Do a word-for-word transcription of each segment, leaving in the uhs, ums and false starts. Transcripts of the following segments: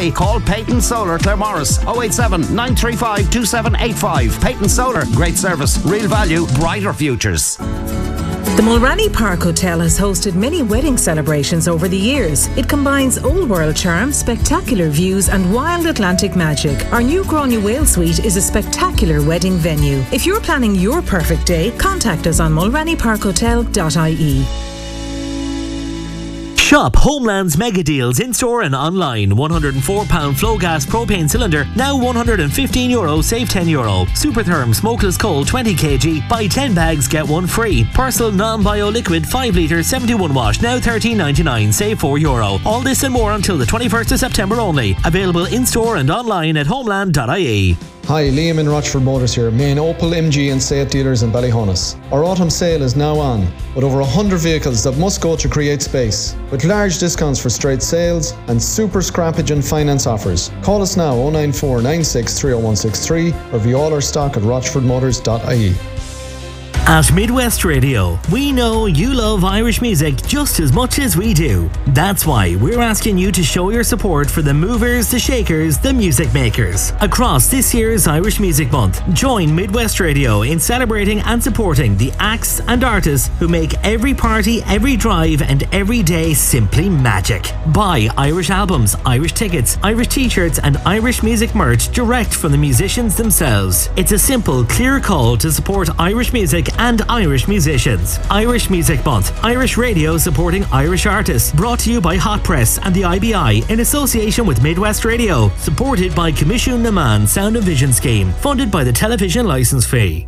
today. Call Peyton Solar, Claremorris, oh eight seven, nine three five, two seven eight five. Peyton Solar, great service, real value, brighter futures. The Mulranny Park Hotel has hosted many wedding celebrations over the years. It combines old world charm, spectacular views and wild Atlantic magic. Our new Gráinne Whale Suite is a spectacular wedding venue. If you're planning your perfect day, contact us on mulranny park hotel dot I E. Shop Homeland's mega deals in store and online. one hundred four pound flow gas propane cylinder, now one hundred fifteen euro, save ten euro. Supertherm smokeless coal twenty kilograms, buy ten bags, get one free. Persil non-bio liquid five litre seventy-one wash, now thirteen ninety-nine, save four euro. All this and more until the twenty-first of September only. Available in store and online at homeland dot I E. Hi, Liam in Rochford Motors here, main Opel, M G and Seat dealers in Ballyhonus. Our autumn sale is now on, with over one hundred vehicles that must go to create space, with large discounts for straight sales and super scrappage and finance offers. Call us now oh nine four, nine six, three oh one six three or view all our stock at rochford motors dot I E. At Midwest Radio, we know you love Irish music just as much as we do. That's why we're asking you to show your support for the movers, the shakers, the music makers. Across this year's Irish Music Month, join Midwest Radio in celebrating and supporting the acts and artists who make every party, every drive and every day simply magic. Buy Irish albums, Irish tickets, Irish t-shirts and Irish music merch direct from the musicians themselves. It's a simple, clear call to support Irish music and Irish musicians. Irish Music Month, Irish Radio supporting Irish artists, brought to you by Hot Press and the I B I in association with Midwest Radio, supported by Commission Naman Sound and Vision Scheme, funded by the television licence fee.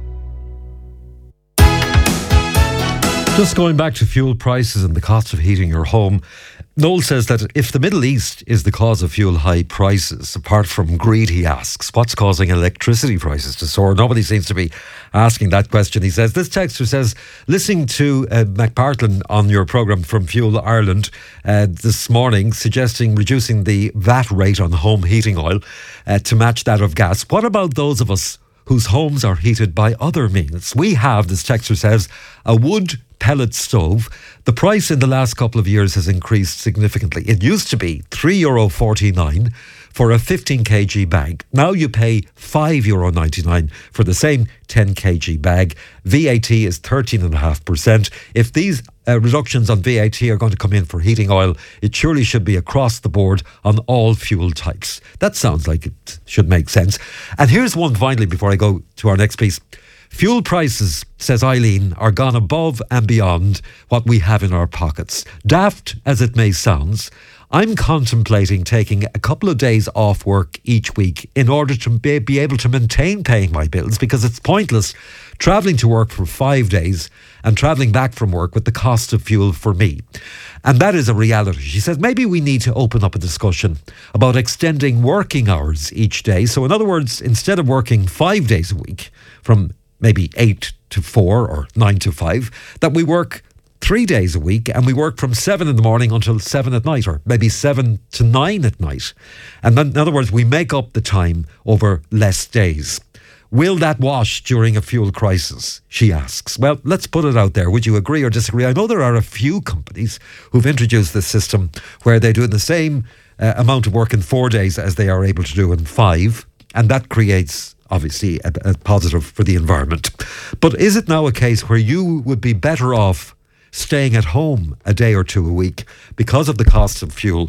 Just going back to fuel prices and the cost of heating your home, Noel says that if the Middle East is the cause of fuel high prices, apart from greed, he asks, what's causing electricity prices to soar? Nobody seems to be asking that question. He says, this texter says, listening to uh, McPartlin on your programme from Fuel Ireland uh, this morning, suggesting reducing the V A T rate on home heating oil uh, to match that of gas. What about those of us whose homes are heated by other means? We have, this texter says, a wood pellet stove. The price in the last couple of years has increased significantly. It used to be three euro forty-nine for a fifteen kilogram bag. Now you pay five euro ninety-nine for the same ten kilogram bag. V A T is thirteen point five percent. If these uh, reductions on V A T are going to come in for heating oil, it surely should be across the board on all fuel types. That sounds like it should make sense. And here's one finally before I go to our next piece. Fuel prices, says Eileen, are gone above and beyond what we have in our pockets. Daft as it may sound, I'm contemplating taking a couple of days off work each week in order to be, be able to maintain paying my bills, because it's pointless travelling to work for five days and travelling back from work with the cost of fuel for me. And that is a reality. She says maybe we need to open up a discussion about extending working hours each day. So in other words, instead of working five days a week from maybe eight to four or nine to five, that we work three days a week and we work from seven in the morning until seven at night, or maybe seven to nine at night. And then, in other words, we make up the time over less days. Will that wash during a fuel crisis? She asks. Well, let's put it out there. Would you agree or disagree? I know there are a few companies who've introduced this system where they do the same uh, amount of work in four days as they are able to do in five, and that creates obviously a, a positive for the environment. But is it now a case where you would be better off staying at home a day or two a week because of the cost of fuel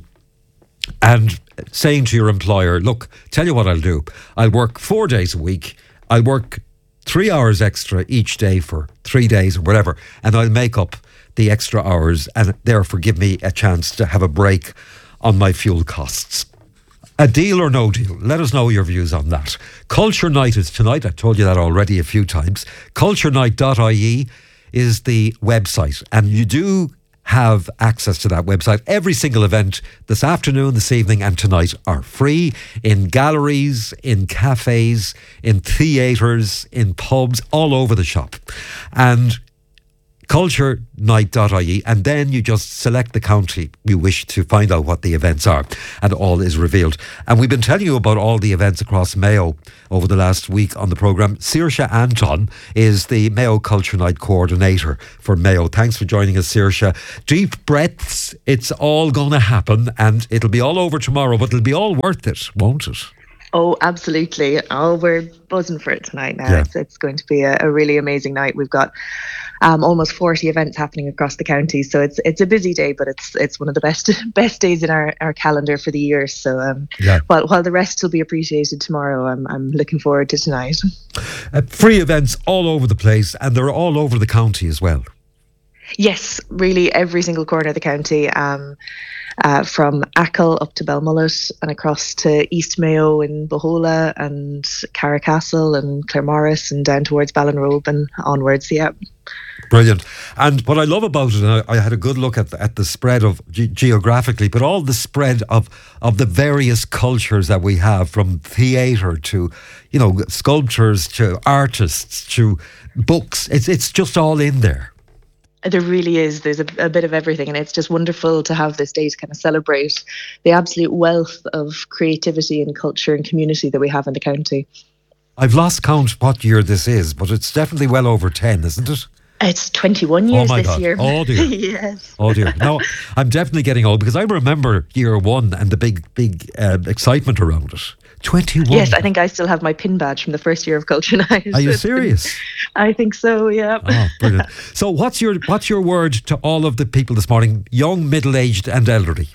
and saying to your employer, look, tell you what I'll do. I'll work four days a week. I'll work three hours extra each day for three days or whatever, and I'll make up the extra hours and therefore give me a chance to have a break on my fuel costs. A deal or no deal? Let us know your views on that. Culture Night is tonight. I told you that already a few times. culture night dot I E is the website, and you do have access to that website. Every single event this afternoon, this evening and tonight are free, in galleries, in cafes, in theatres, in pubs, all over the shop. And culture night dot I E, and then you just select the county you wish to find out what the events are, and all is revealed. And we've been telling you about all the events across Mayo over the last week on the programme. Saoirse Anton is the Mayo Culture Night coordinator for Mayo. Thanks for joining us, Saoirse. Deep breaths. It's all going to happen, and it'll be all over tomorrow, but it'll be all worth it, won't it? Oh, absolutely. Oh, we're buzzing for it tonight now. Yeah. It's, it's going to be a, a really amazing night. We've got um, almost forty events happening across the county. So it's it's a busy day, but it's it's one of the best best days in our, our calendar for the year. So um, yeah. while, while the rest will be appreciated tomorrow, I'm, I'm looking forward to tonight. Uh, free events all over the place, and they're all over the county as well. Yes, really every single corner of the county. Um, Uh, from Achill up to Belmullet and across to East Mayo in Bohola and Carricastle and Claremorris and down towards Ballinrobe and onwards, yeah. Brilliant. And what I love about it, and I, I had a good look at the, at the spread of ge- geographically, but all the spread of, of the various cultures that we have, from theatre to, you know, sculptures to artists to books. It's it's just all in there. There really is. There's a, a bit of everything, and it's just wonderful to have this day to kind of celebrate the absolute wealth of creativity and culture and community that we have in the county. I've lost count what year this is, but it's definitely well over ten, isn't it? It's twenty-one years oh my this God. year. Oh dear. Yes. Oh dear. No, I'm definitely getting old, because I remember year one and the big, big uh, excitement around it. twenty-one. Yes, I think I still have my pin badge from the first year of Culture Night. Are you serious? I think so, yeah. Oh, brilliant. So what's your what's your word to all of the people this morning, young, middle-aged and elderly?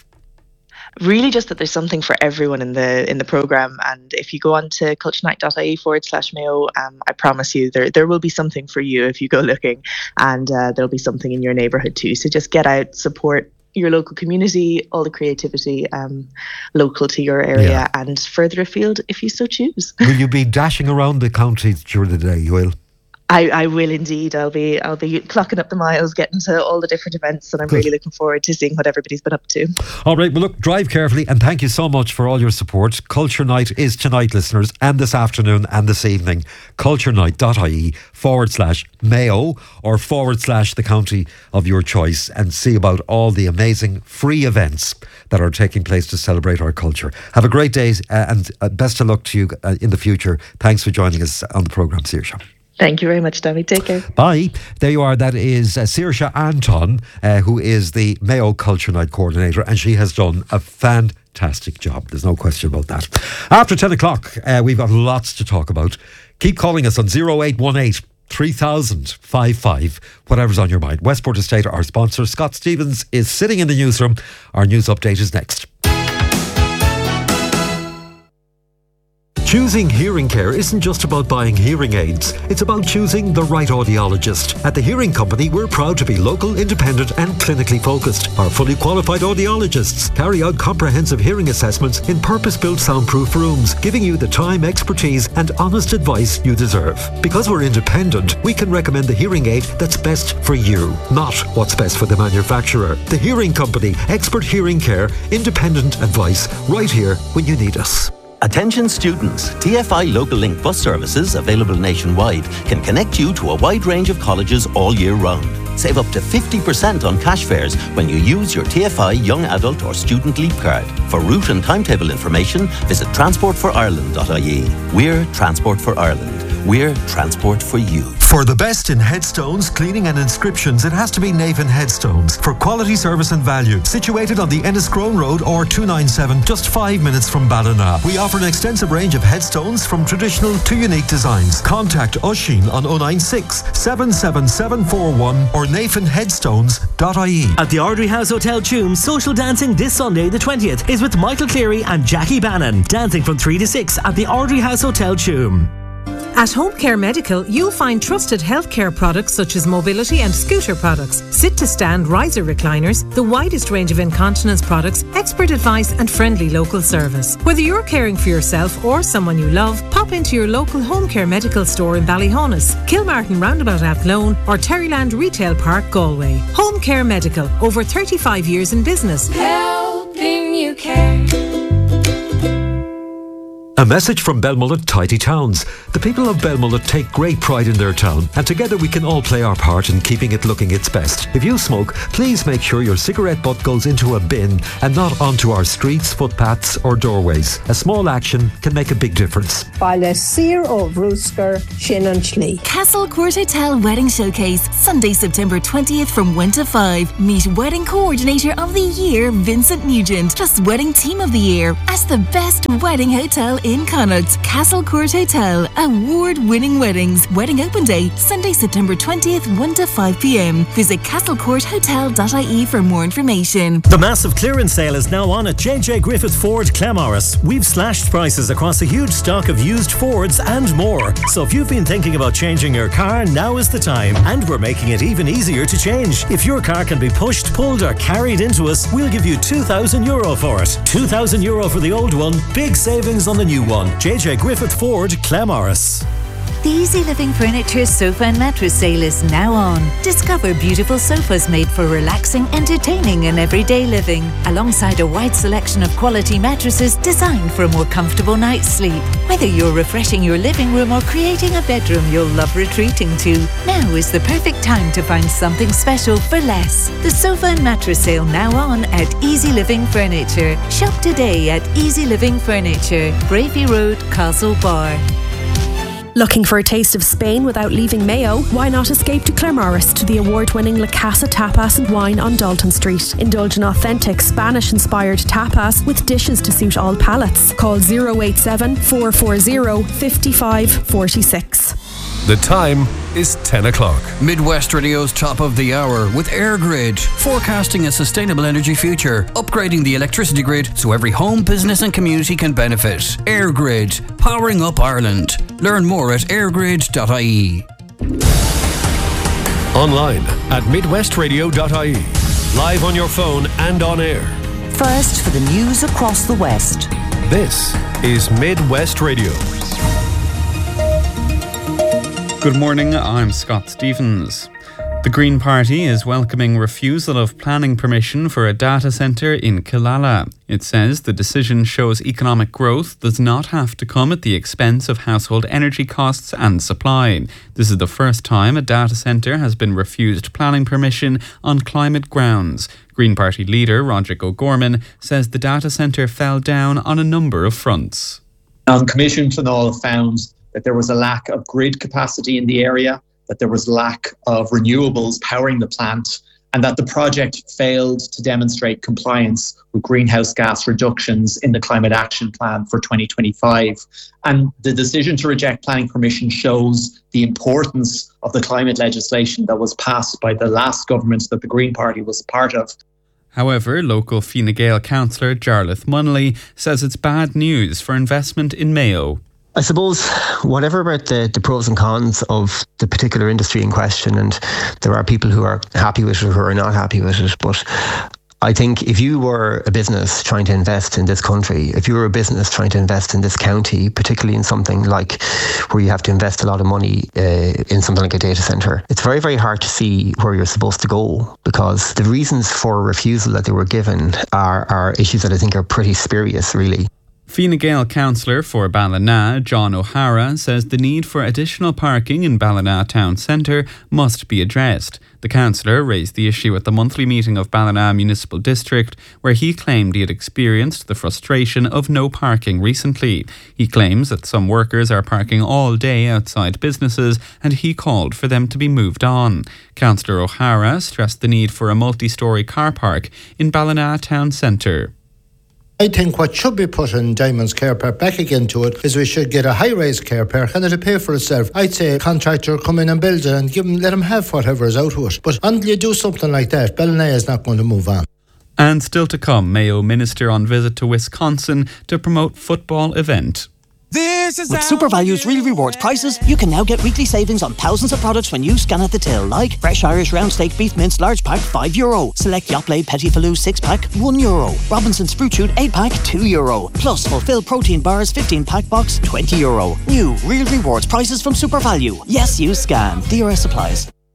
Really just that there's something for everyone in the in the programme, and if you go on to culturenight.ie forward slash Mayo, um, I promise you there there will be something for you if you go looking, and uh, there'll be something in your neighbourhood too. So just get out, support your local community, all the creativity um, local to your area, Yeah. and further afield if you so choose. Will you be dashing around the county during the day? You will? I, I will indeed. I'll be I'll be clocking up the miles, getting to all the different events, and I'm Good. really looking forward to seeing what everybody's been up to. All right, well, look, drive carefully, and thank you so much for all your support. Culture Night is tonight, listeners, and this afternoon and this evening. culturenight.ie forward slash Mayo or forward slash the county of your choice, and see about all the amazing free events that are taking place to celebrate our culture. Have a great day, uh, and uh, best of luck to you uh, in the future. Thanks for joining us on the programme, Saoirse. Thank you very much, Tommy. Take care. Bye. There you are. That is uh, Saoirse Anton, uh, who is the Mayo Culture Night coordinator, and she has done a fantastic job. There's no question about that. After ten o'clock, uh, we've got lots to talk about. Keep calling us on oh eight one eight, three thousand, fifty-five, whatever's on your mind. Westport Estate, our sponsor. Scott Stevens is sitting in the newsroom. Our news update is next. Choosing hearing care isn't just about buying hearing aids. It's about choosing the right audiologist. At the Hearing Company, we're proud to be local, independent and clinically focused. Our fully qualified audiologists carry out comprehensive hearing assessments in purpose-built soundproof rooms, giving you the time, expertise and honest advice you deserve. Because we're independent, we can recommend the hearing aid that's best for you, not what's best for the manufacturer. The Hearing Company, expert hearing care, independent advice, right here when you need us. Attention students, T F I Local Link bus services, available nationwide, can connect you to a wide range of colleges all year round. Save up to fifty percent on cash fares when you use your T F I Young Adult or Student Leap Card. For route and timetable information, visit transport for ireland dot I E. We're Transport for Ireland. We're Transport for you. For the best in headstones, cleaning and inscriptions, it has to be Navan Headstones. For quality service and value, situated on the Enniscrone Road or two ninety-seven, just five minutes from Ballina. We offer an extensive range of headstones from traditional to unique designs. Contact Oisín on oh nine six, seven seven seven four one or navan headstones dot I E. At the Ardrey House Hotel Tuam, social dancing this Sunday the twentieth is with Michael Cleary and Jackie Bannon. Dancing from three to six at the Ardrey House Hotel Tuam. At Home Care Medical, you'll find trusted healthcare products such as mobility and scooter products, sit-to-stand riser recliners, the widest range of incontinence products, expert advice and friendly local service. Whether you're caring for yourself or someone you love, pop into your local Home Care Medical store in Ballyhonus, Kilmartin Roundabout Athlone or Terryland Retail Park, Galway. Home Care Medical, over thirty-five years in business. Helping you care. A message from Belmullet Tidy Towns. The people of Belmullet take great pride in their town, and together we can all play our part in keeping it looking its best. If you smoke, please make sure your cigarette butt goes into a bin and not onto our streets, footpaths or doorways. A small action can make a big difference. Baile Sir of Roosker, Shannon Schley. Castle Court Hotel Wedding Showcase, Sunday, September twentieth from one to five. Meet Wedding Coordinator of the Year, Vincent Nugent, plus Wedding Team of the Year as the best wedding hotel in Connacht. Castle Court Hotel, award-winning weddings. Wedding Open Day, Sunday, September twentieth, one to five p.m. Visit castle court hotel dot I E for more information. The massive clearance sale is now on at J J Griffith Ford, Claremorris. We've slashed prices across a huge stock of used Fords and more. So if you've been thinking about changing your car, now is the time. And we're making it even easier to change. If your car can be pushed, pulled or carried into us, we'll give you two thousand euro for it. two thousand euro for the old one, big savings on the new one. J J Griffith Ford, Claremorris. The Easy Living Furniture Sofa and Mattress Sale is now on. Discover beautiful sofas made for relaxing, entertaining and everyday living, alongside a wide selection of quality mattresses designed for a more comfortable night's sleep. Whether you're refreshing your living room or creating a bedroom you'll love retreating to, now is the perfect time to find something special for less. The Sofa and Mattress Sale now on at Easy Living Furniture. Shop today at Easy Living Furniture, Bravey Road, Castlebar. Looking for a taste of Spain without leaving Mayo? Why not escape to Claremorris to the award-winning La Casa Tapas and Wine on Dalton Street. Indulge in authentic Spanish-inspired tapas with dishes to suit all palates. Call zero eight seven, four four zero, five five four six. The time is ten o'clock. Midwest Radio's top of the hour with EirGrid, forecasting a sustainable energy future, upgrading the electricity grid so every home, business and community can benefit. EirGrid, powering up Ireland. Learn more at airgrid dot I E. Online at midwest radio dot I E. Live on your phone and on air. First for the news across the West. This is Midwest Radio. Good morning, I'm Scott Stevens. The Green Party is welcoming refusal of planning permission for a data centre in Killala. It says the decision shows economic growth does not have to come at the expense of household energy costs and supply. This is the first time a data centre has been refused planning permission on climate grounds. Green Party leader Roderick O'Gorman says the data centre fell down on a number of fronts. On commission, Clonal found that there was a lack of grid capacity in the area, that there was lack of renewables powering the plant, and that the project failed to demonstrate compliance with greenhouse gas reductions in the Climate Action Plan for twenty twenty-five. And the decision to reject planning permission shows the importance of the climate legislation that was passed by the last government that the Green Party was a part of. However, local Fine Gael councillor Jarlath Munnelly says it's bad news for investment in Mayo. I suppose whatever about the, the pros and cons of the particular industry in question, and there are people who are happy with it or who are not happy with it, but I think if you were a business trying to invest in this country, if you were a business trying to invest in this county, particularly in something like where you have to invest a lot of money uh, in something like a data centre, it's very, very hard to see where you're supposed to go, because the reasons for refusal that they were given are, are issues that I think are pretty spurious, really. Fine Gael councillor for Ballina, John O'Hara, says the need for additional parking in Ballina town centre must be addressed. The councillor raised the issue at the monthly meeting of Ballina Municipal District, where he claimed he had experienced the frustration of no parking recently. He claims that some workers are parking all day outside businesses, and he called for them to be moved on. Councillor O'Hara stressed the need for a multi-storey car park in Ballina town centre. I think what should be put in Diamond's Care Park back again to it is we should get a high-rise care park and it'll pay for itself. I'd say a contractor come in and build it and give them, let them have whatever is out of it. But until you do something like that, Ballina is not going to move on. And still to come, Mayo Minister on visit to Wisconsin to promote football event. This is With SuperValue's Real Rewards prices, you can now get weekly savings on thousands of products when you scan at the till, like fresh Irish round steak beef mince large pack five euro, select Yoplait Petit Filou six pack one euro, Robinson's Fruit Shoot eight pack two euro, plus Fulfill Protein Bars fifteen pack box twenty euro. New Real Rewards prices from SuperValue. Yes, you scan. D R S applies.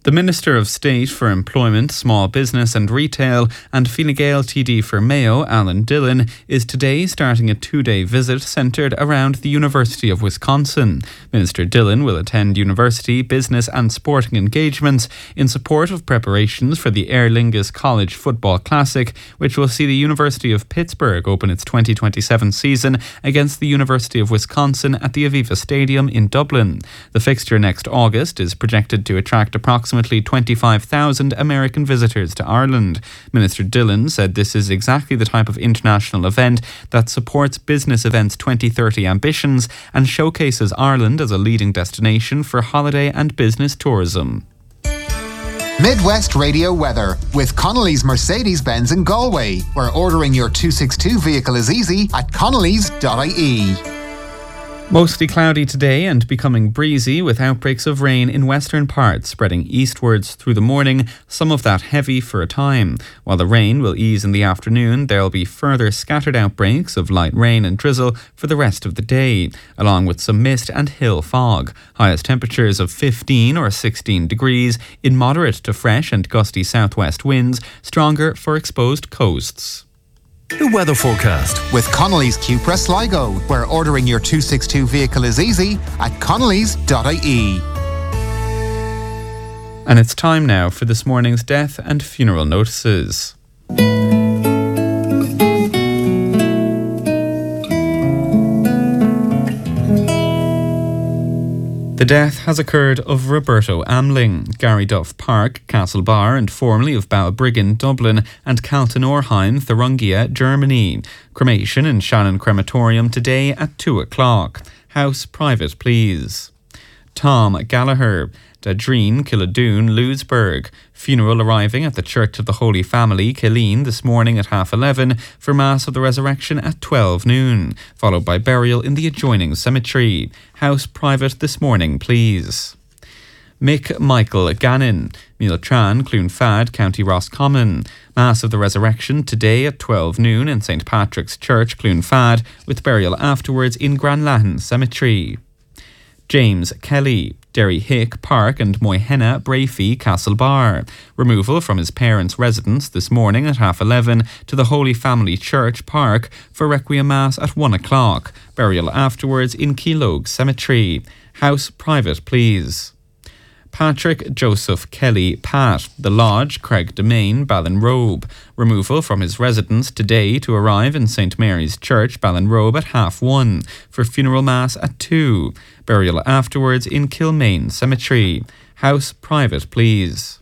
The Minister of State for Employment, Small Business and Retail and Fine Gael T D for Mayo, Alan Dillon, is today starting a two-day visit centred around the University of Wisconsin. Minister Dillon will attend university, business and sporting engagements in support of preparations for the Aer Lingus College Football Classic, which will see the University of Pittsburgh open its twenty twenty-seven season against the University of Wisconsin at the Aviva Stadium in Dublin. The fixture next August is projected to attract approximately twenty-five thousand American visitors to Ireland. Minister Dillon said this is exactly the type of international event that supports Business Events twenty thirty ambitions and showcases Ireland as a leading destination for holiday and business tourism. Midwest Radio weather with Connolly's Mercedes-Benz in Galway, where ordering your two sixty-two vehicle is easy at connellys dot I E. Mostly cloudy today and becoming breezy with outbreaks of rain in western parts spreading eastwards through the morning, some of that heavy for a time. While the rain will ease in the afternoon, there will be further scattered outbreaks of light rain and drizzle for the rest of the day, along with some mist and hill fog. Highest temperatures of fifteen or sixteen degrees in moderate to fresh and gusty southwest winds, stronger for exposed coasts. The weather forecast with Connolly's Cupra Sligo, where ordering your two sixty-two vehicle is easy at connellys dot I E. And it's time now for this morning's death and funeral notices. The death has occurred of Roberto Amling, Gary Duff Park, Castlebar and formerly of Balbriggan, Dublin and Kaltenorheim, Thuringia, Germany. Cremation in Shannon Crematorium today at two o'clock. House private, please. Tom Gallagher, Dadreen, Killadoon, Lewisburg. Funeral arriving at the Church of the Holy Family, Killeen, this morning at half eleven for Mass of the Resurrection at twelve noon, followed by burial in the adjoining cemetery. House private this morning, please. Mick Michael Gannon, Mealtran, Cloonfad, County Roscommon. Mass of the Resurrection today at twelve noon in Saint Patrick's Church, Cloonfad, with burial afterwards in Granlahan Cemetery. James Kelly, Derry Hick, Park and Moyhenna, Brafey, Castlebar. Removal from his parents' residence this morning at half eleven to the Holy Family Church, Park, for Requiem Mass at one o'clock. Burial afterwards in Keelogue Cemetery. House private, please. Patrick Joseph Kelly, Pat, The Lodge, Craig Domain, Ballinrobe. Removal from his residence today to arrive in Saint Mary's Church, Ballinrobe at half one, for funeral mass at two. Burial afterwards in Kilmaine Cemetery. House private, please.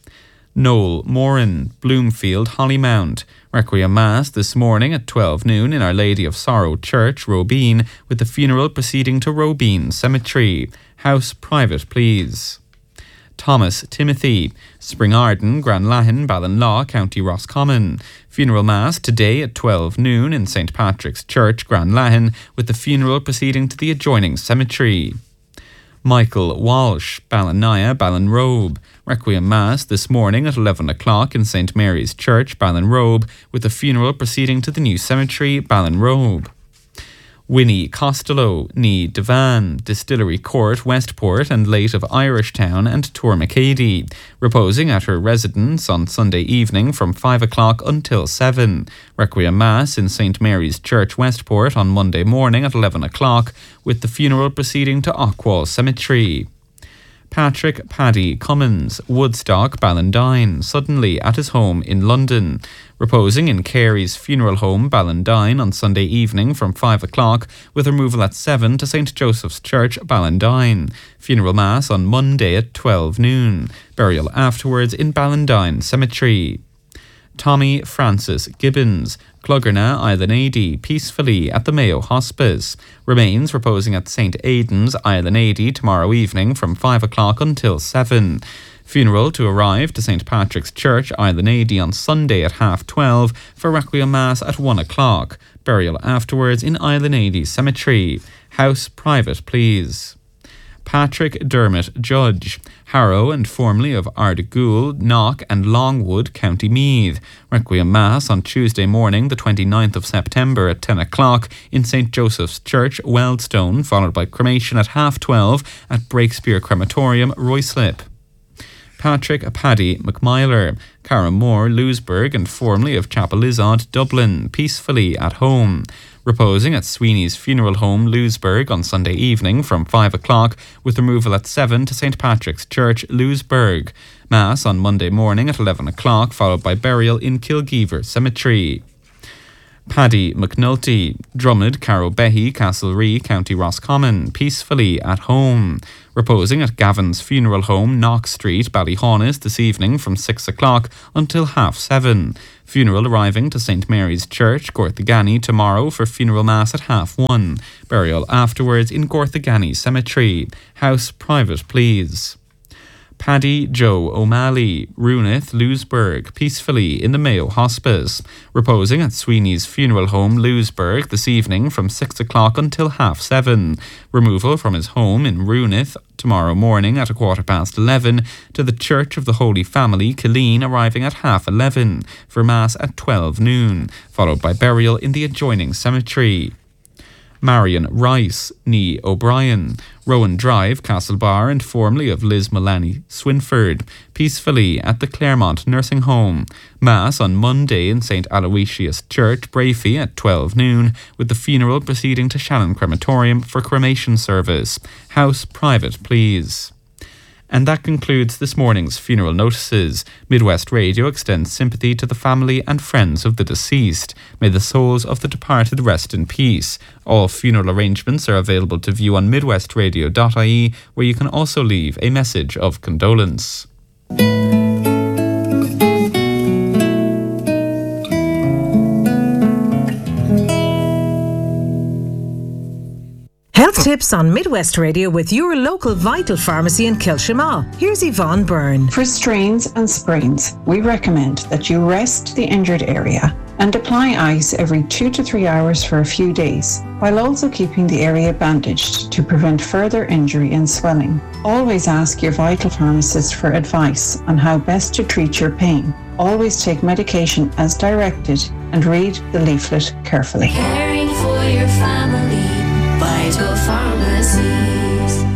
Noel Moran, Bloomfield, Hollymount. Requiem Mass this morning at twelve noon in Our Lady of Sorrow Church, Robeen, with the funeral proceeding to Robeen Cemetery. House private, please. Thomas Timothy, Springarden, Granlahan, Ballinlaw, County Roscommon. Funeral Mass today at twelve noon in Saint Patrick's Church, Granlahan, with the funeral proceeding to the adjoining cemetery. Michael Walsh, Ballinaya, Ballinrobe. Requiem Mass this morning at eleven o'clock in Saint Mary's Church, Ballinrobe, with the funeral proceeding to the new cemetery, Ballinrobe. Winnie Costello, Nee Devan, Distillery Court, Westport and late of Irishtown and Tourmacady, reposing at her residence on Sunday evening from five o'clock until seven. Requiem Mass in Saint Mary's Church, Westport on Monday morning at eleven o'clock, with the funeral proceeding to Ockwall Cemetery. Patrick Paddy Cummins, Woodstock, Ballandine, suddenly at his home in London. Reposing in Carey's funeral home, Ballandine, on Sunday evening from five o'clock, with removal at seven to Saint Joseph's Church, Ballandine. Funeral Mass on Monday at twelve noon. Burial afterwards in Ballandine Cemetery. Tommy Francis Gibbons, Clogherna, Islanady, peacefully at the Mayo Hospice. Remains reposing at Saint Aidan's, Islanady, tomorrow evening from five o'clock until seven. Funeral to arrive to Saint Patrick's Church, Islanady, on Sunday at half twelve for Requiem Mass at one o'clock. Burial afterwards in Islanady Cemetery. House private, please. Patrick Dermot Judge, Harrow and formerly of Ardegool, Knock and Longwood, County Meath. Requiem Mass on Tuesday morning, the twenty-ninth of September at ten o'clock in Saint Joseph's Church, Weldstone, followed by cremation at half twelve at Breakspear Crematorium, Ruislip. Patrick Paddy McMyler. Cara Moore, Lewisburg, and formerly of Chapelizod, Dublin, peacefully at home. Reposing at Sweeney's Funeral Home, Lewisburg, on Sunday evening from five o'clock, with removal at seven to Saint Patrick's Church, Lewisburg. Mass on Monday morning at eleven o'clock, followed by burial in Kilgeever Cemetery. Paddy McNulty, Drummond, Carrowbehy, Castlerea, County Roscommon, peacefully at home. Reposing at Gavin's Funeral Home, Knox Street, Ballyhaunis, this evening from six o'clock until half seven. Funeral arriving to Saint Mary's Church, Gorthagany, tomorrow for funeral mass at half one. Burial afterwards in Gorthagany Cemetery. House private, please. Paddy Joe O'Malley, Runith, Lewisburg, peacefully in the Mayo Hospice. Reposing at Sweeney's Funeral Home, Lewisburg, this evening from six o'clock until half seven. Removal from his home in Runith tomorrow morning at a quarter past eleven to the Church of the Holy Family, Killeen, arriving at half eleven for Mass at twelve noon, followed by burial in the adjoining cemetery. Marion Rice, Nee O'Brien, Rowan Drive, Castlebar, and formerly of Liz Mullaney, Swinford, peacefully at the Claremont Nursing Home. Mass on Monday in Saint Aloysius Church, Brafey, at twelve noon, with the funeral proceeding to Shannon Crematorium for cremation service. House private, please. And that concludes this morning's funeral notices. Midwest Radio extends sympathy to the family and friends of the deceased. May the souls of the departed rest in peace. All funeral arrangements are available to view on midwest radio dot I E, where you can also leave a message of condolence. Health tips on Midwest Radio with your local Vital Pharmacy in Kilshima. Here's Yvonne Byrne. For strains and sprains, we recommend that you rest the injured area and apply ice every two to three hours for a few days, while also keeping the area bandaged to prevent further injury and swelling. Always ask your Vital Pharmacist for advice on how best to treat your pain. Always take medication as directed and read the leaflet carefully. Caring for your family. Vital Pharmacies.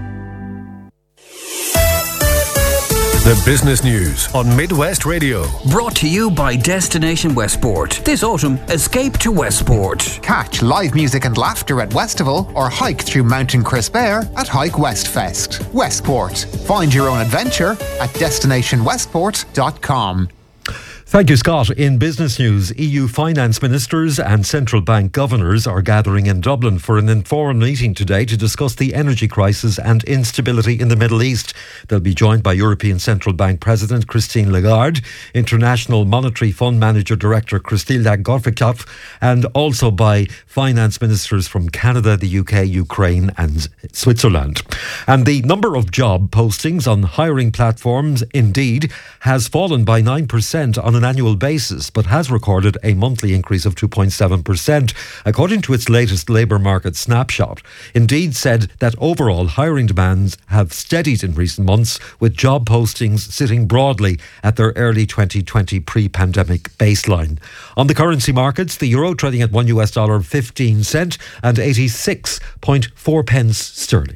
The business news on Midwest Radio. Brought to you by Destination Westport. This autumn, escape to Westport. Catch live music and laughter at Westival or hike through Mountain Crisp Air at Hike West Fest. Westport. Find your own adventure at destination westport dot com. Thank you, Scott. In business news, E U finance ministers and central bank governors are gathering in Dublin for an informal meeting today to discuss the energy crisis and instability in the Middle East. They'll be joined by European Central Bank President Christine Lagarde, International Monetary Fund Manager Director Christilda Gorfikov, and also by finance ministers from Canada, the U K, Ukraine and Switzerland. And the number of job postings on hiring platforms, Indeed, has fallen by nine percent on an annual basis, but has recorded a monthly increase of two point seven percent, according to its latest labour market snapshot. Indeed said that overall hiring demands have steadied in recent months, with job postings sitting broadly at their early twenty twenty pre-pandemic baseline. On the currency markets, the euro trading at one U S dollar fifteen cent and eighty-six point four pence sterling.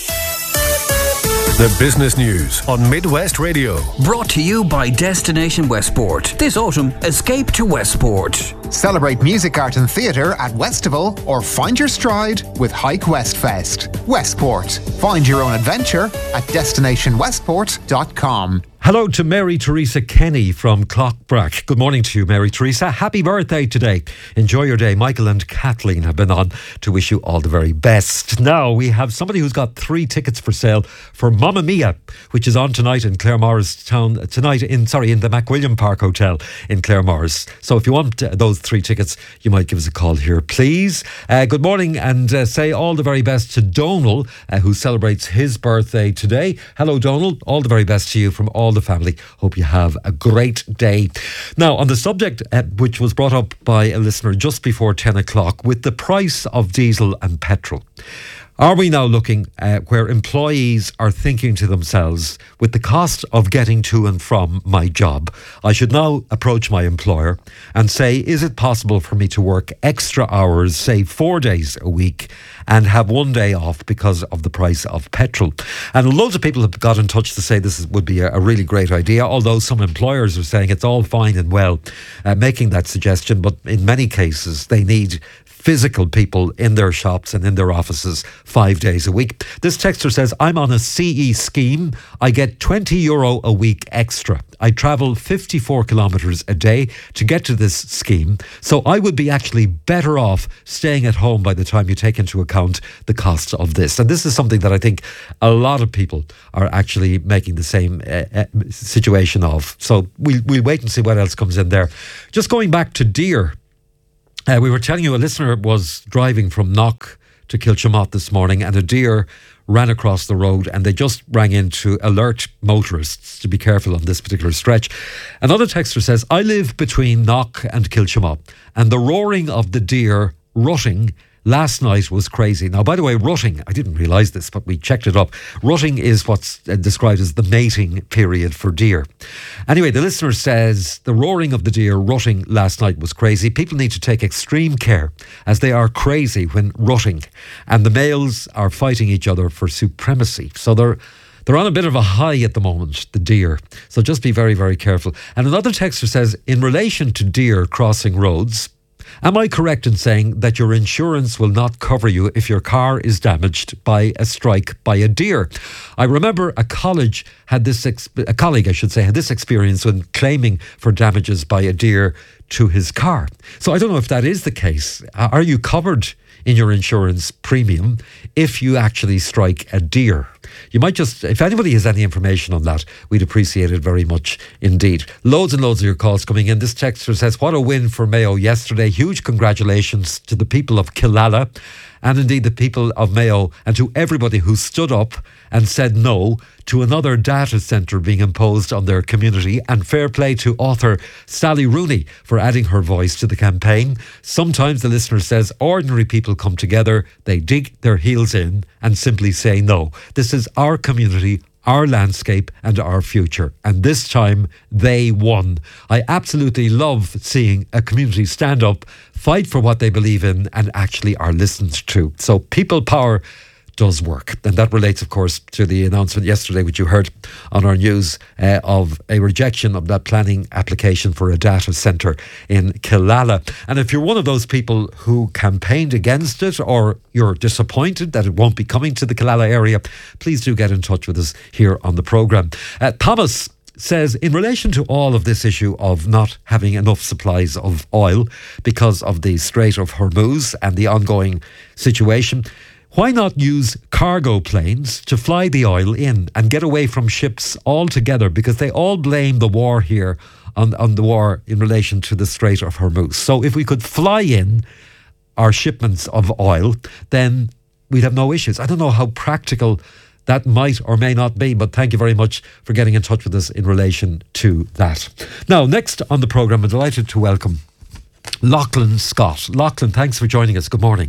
The business news on Midwest Radio. Brought to you by Destination Westport. This autumn, escape to Westport. Celebrate music, art and theatre at Westival or find your stride with Hike West Fest. Westport. Find your own adventure at destination westport dot com. Hello to Mary Teresa Kenny from Clockbrack. Good morning to you, Mary Teresa. Happy birthday today. Enjoy your day. Michael and Kathleen have been on to wish you all the very best. Now we have somebody who's got three tickets for sale for Mamma Mia, which is on tonight in Claremorris Town, tonight in, sorry, in the McWilliam Park Hotel in Claremorris. So if you want uh, those three tickets, you might give us a call here, please. Uh, good morning and uh, say all the very best to Donal, uh, who celebrates his birthday today. Hello, Donal. All the very best to you from all the family. Hope you have a great day. Now, on the subject uh, which was brought up by a listener just before ten o'clock, with the price of diesel and petrol, Are we now looking uh, where employees are thinking to themselves, with the cost of getting to and from my job, I should now approach my employer and say, is it possible for me to work extra hours, say four days a week, and have one day off because of the price of petrol? And loads of people have got in touch to say this is, would be a, a really great idea, although some employers are saying it's all fine and well uh, making that suggestion, but in many cases they need physical people in their shops and in their offices five days a week. This texter says, I'm on a C E scheme. I get twenty euro a week extra. I travel fifty-four kilometres a day to get to this scheme. So I would be actually better off staying at home by the time you take into account the cost of this. And this is something that I think a lot of people are actually making the same uh, uh, situation of. So we'll, we'll wait and see what else comes in there. Just going back to Deer. Uh, we were telling you a listener was driving from Knock to Kilchimott this morning and a deer ran across the road, and they just rang in to alert motorists to be careful on this particular stretch. Another texter says, I live between Knock and Kilchimott, and the roaring of the deer rutting last night was crazy. Now, by the way, rutting, I didn't realise this, but we checked it up. Rutting is what's described as the mating period for deer. Anyway, the listener says the roaring of the deer rutting last night was crazy. People need to take extreme care as they are crazy when rutting, and the males are fighting each other for supremacy. So they're They're on a bit of a high at the moment, the deer. So just be very, very careful. And another texter says, in relation to deer crossing roads, am I correct in saying that your insurance will not cover you if your car is damaged by a strike by a deer? I remember a college had this, exp- a colleague I should say, had this experience when claiming for damages by a deer to his car. So I don't know if that is the case. Are you covered in your insurance premium if you actually strike a deer? You might just, if anybody has any information on that, we'd appreciate it very much indeed. Loads and loads of your calls coming in. This texter says, what a win for Mayo yesterday. Huge congratulations to the people of Killala and indeed the people of Mayo, and to everybody who stood up and said no to another data centre being imposed on their community, and fair play to author Sally Rooney for adding her voice to the campaign. Sometimes, the listener says, ordinary people come together, they dig their heels in and simply say no. This is our community, our landscape and our future. And this time they won. I absolutely love seeing a community stand up, fight for what they believe in and actually are listened to. So people power does work. And that relates, of course, to the announcement yesterday, which you heard on our news, uh, of a rejection of that planning application for a data centre in Killala. And if you're one of those people who campaigned against it, or you're disappointed that it won't be coming to the Killala area, please do get in touch with us here on the programme. Uh, Thomas says, in relation to all of this issue of not having enough supplies of oil because of the Strait of Hormuz and the ongoing situation, why not use cargo planes to fly the oil in and get away from ships altogether? Because they all blame the war here on, on the war in relation to the Strait of Hormuz. So if we could fly in our shipments of oil, then we'd have no issues. I don't know how practical that might or may not be, but thank you very much for getting in touch with us in relation to that. Now, next on the programme, I'm delighted to welcome Lachlan Scott. Lachlan, thanks for joining us. Good morning.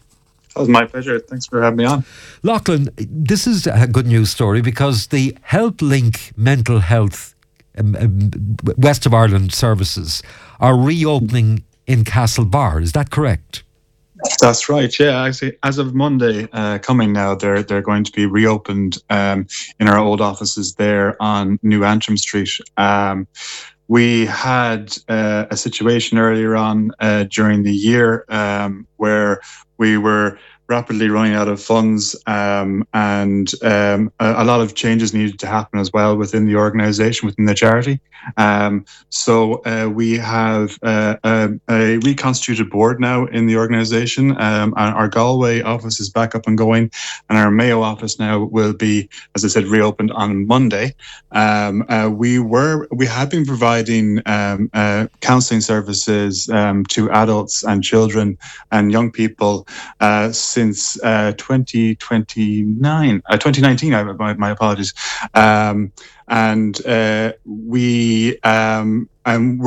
It was my pleasure. Thanks for having me on. Lachlan, this is a good news story because the HelpLink mental health um, um, West of Ireland services are reopening in Castlebar. Is that correct? That's right. Yeah, actually, as of Monday uh, coming now, they're they're going to be reopened um, in our old offices there on New Antrim Street. Um, we had uh, a situation earlier on uh, during the year um, where we were rapidly running out of funds, um, and um, a, a lot of changes needed to happen as well within the organisation, within the charity. Um, so uh, we have uh, a, a reconstituted board now in the organisation, um, and our Galway office is back up and going, and our Mayo office now will be, as I said, reopened on Monday. Um, uh, we were we have been providing um, uh, counselling services um, to adults and children and young people uh, since uh, twenty twenty-nine, uh, twenty nineteen. I, my, my apologies. Um, and uh, we um, and we're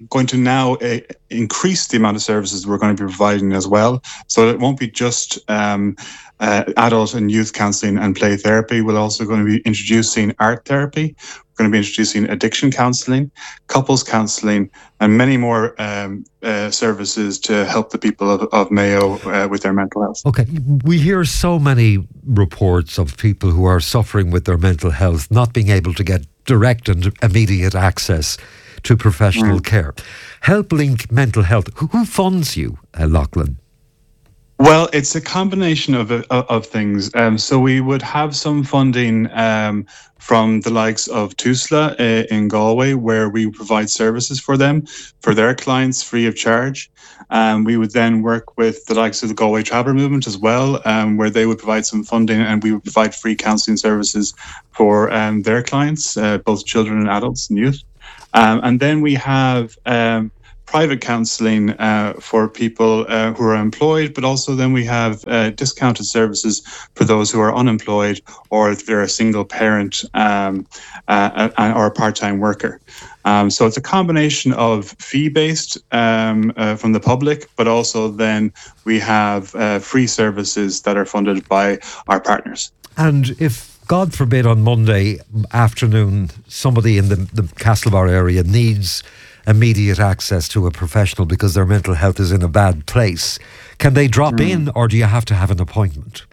going to now uh, increase the amount of services we're going to be providing as well. So it won't be just um, uh, adult and youth counselling and play therapy. We're also going to be introducing art therapy. We're going to be introducing addiction counselling, couples counselling, and many more um, uh, services to help the people of, of Mayo uh, with their mental health. Okay, we hear so many reports of people who are suffering with their mental health not being able to get direct and immediate access to professional mm. care. HelpLink Mental Health, who, who funds you, uh, Lachlan? Well, it's a combination of of, of things. Um, so we would have some funding um, from the likes of Tusla uh, in Galway, where we provide services for them, for their clients, free of charge. Um, we would then work with the likes of the Galway Traveller Movement as well, um, where they would provide some funding, and we would provide free counselling services for um, their clients, uh, both children and adults and youth. Um, and then we have um, private counselling uh, for people uh, who are employed, but also then we have uh, discounted services for those who are unemployed, or if they're a single parent um, uh, or a part-time worker. Um, so it's a combination of fee-based um, uh, from the public, but also then we have uh, free services that are funded by our partners. And if, God forbid, on Monday afternoon, somebody in the, the Castlebar area needs immediate access to a professional because their mental health is in a bad place, can they drop mm. in, or do you have to have an appointment?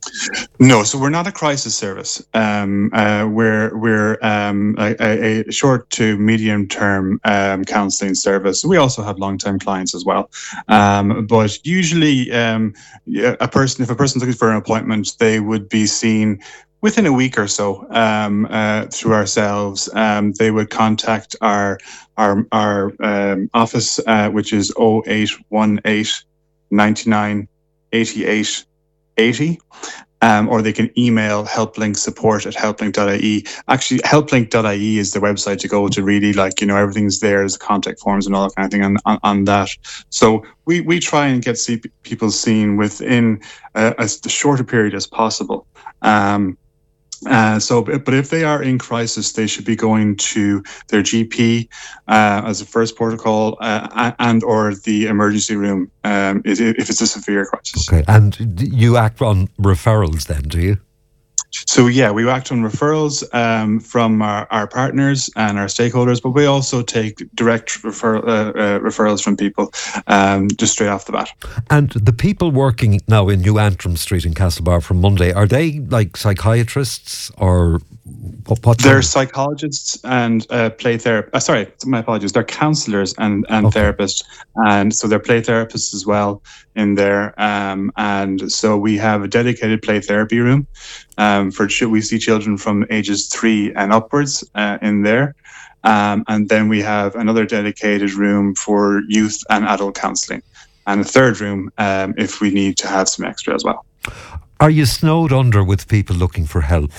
No, so we're not a crisis service. Um, uh, we're we're um, a, a short to medium term um, counselling service. We also have long term clients as well. Um, but usually, um, a person, if a person's looking for an appointment, they would be seen within a week or so um, uh, through ourselves. Um, they would contact our our our um, office, uh, which is oh eight one eight, ninety-nine, eighty-eight, eighty. Um, or they can email helplink support at helplink dot I E. Actually, helplink dot I E is the website to go to, really, like, you know, everything's there, there's contact forms and all that kind of thing on, on, on that. So we, we try and get see people seen within uh, as the shorter period as possible. Um, Uh, so, but if they are in crisis, they should be going to their G P uh, as a first protocol, uh, and or the emergency room um, if, if it's a severe crisis. Okay, and you act on referrals then, do you? So yeah, we act on referrals um, from our, our partners and our stakeholders, but we also take direct refer, uh, uh, referrals from people um, just straight off the bat. And the people working now in New Antrim Street in Castlebar from Monday, are they like psychiatrists or what? what they're psychologists and uh, play therapists. Uh, sorry, my apologies. They're counsellors and, and okay. therapists, and so they're play therapists as well in there. Um, and so we have a dedicated play therapy room. Um, for ch- we see children from ages three and upwards uh, in there, um, and then we have another dedicated room for youth and adult counselling, and a third room um, if we need to have some extra as well. Are you snowed under with people looking for help?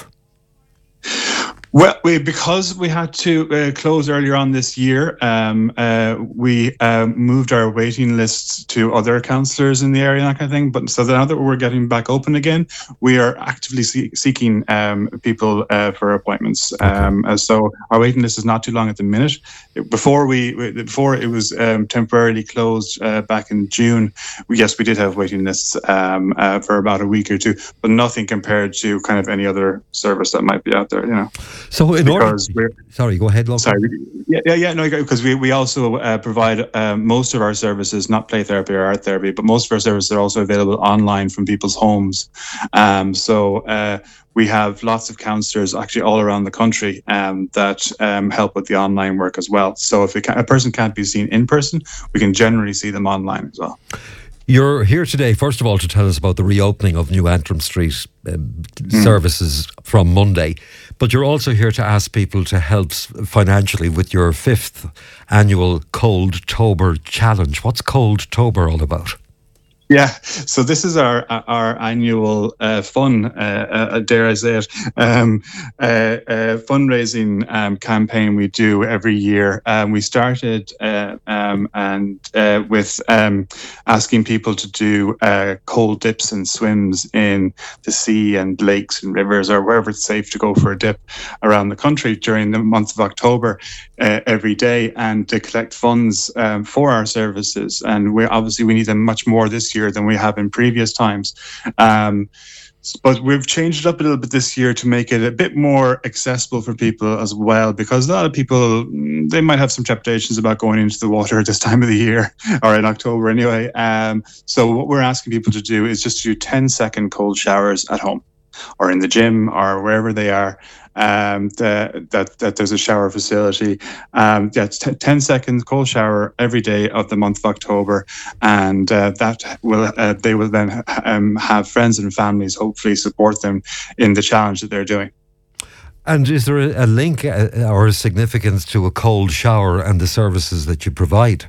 Well, we, because we had to uh, close earlier on this year, um, uh, we uh, moved our waiting lists to other counsellors in the area and that kind of thing. But so now that we're getting back open again, we are actively see- seeking um, people uh, for appointments. Okay. Um, uh, so our waiting list is not too long at the minute. Before we, before it was um, temporarily closed uh, back in June, we, yes, we did have waiting lists um, uh, for about a week or two, but nothing compared to kind of any other service that might be out there, you know. So in order, sorry, go ahead, Logan. Sorry, yeah, yeah, yeah, no, because we we also uh, provide uh, most of our services, not play therapy or art therapy, but most of our services are also available online from people's homes. Um, so uh, we have lots of counsellors actually all around the country um, that um, help with the online work as well. So if it can, a person can't be seen in person, we can generally see them online as well. You're here today, first of all, to tell us about the reopening of New Antrim Street um, mm. services from Monday, but you're also here to ask people to help financially with your fifth annual Cold-Tober Challenge. What's Cold-Tober all about? Yeah, so this is our our annual uh, fun, uh, uh, dare I say it, um, uh, uh, fundraising um, campaign we do every year. Um, we started uh, um, and uh, with um, asking people to do uh, cold dips and swims in the sea and lakes and rivers or wherever it's safe to go for a dip around the country during the month of October uh, every day, and to collect funds um, for our services. And we obviously we need them much more this year than we have in previous times. Um, but we've changed it up a little bit this year to make it a bit more accessible for people as well, because a lot of people, they might have some trepidations about going into the water at this time of the year, or in October anyway. Um, so what we're asking people to do is just do ten second cold showers at home or in the gym or wherever they are. Um, the, that that there's a shower facility. Um, yeah, it's t- ten seconds cold shower every day of the month of October, and uh, that will uh, they will then um, have friends and families hopefully support them in the challenge that they're doing. And is there a, a link or a significance to a cold shower and the services that you provide?